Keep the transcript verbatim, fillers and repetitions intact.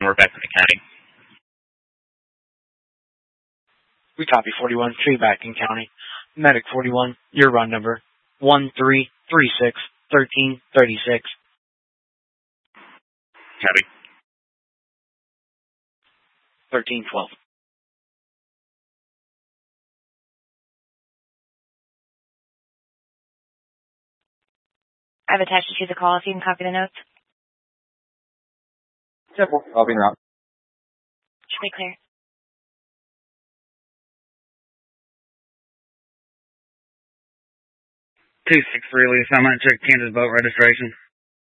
we're back to the county. We copy forty-one, three back in county. Medic forty-one, your run number, one three three six, one three three six. Copy. thirteen twelve. I've attached it to the call if you can copy the notes. Yep, I'll be in route. Should be clear. two six three, Lee assignment, check Kansas boat registration.